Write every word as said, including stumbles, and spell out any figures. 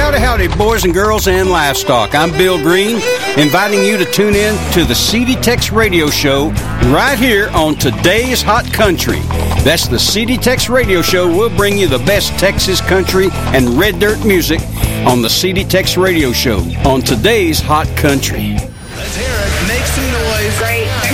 Howdy, howdy, boys and girls and livestock. I'm Bill Green, inviting you to tune in to the C D Tex Radio Show right here on Today's Hot Country. That's the C D Tex Radio Show. We'll bring you the best Texas country and red dirt music on the C D Tex Radio Show on Today's Hot Country.